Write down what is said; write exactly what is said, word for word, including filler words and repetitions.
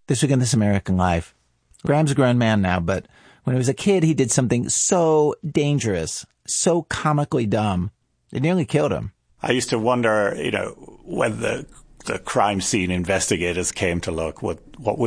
This Week in This American Life. Graham's a grown man now, but when he was a kid, he did something so dangerous, so comically dumb, it nearly killed him. I used to wonder, you know, when the the crime scene investigators came to look, what what would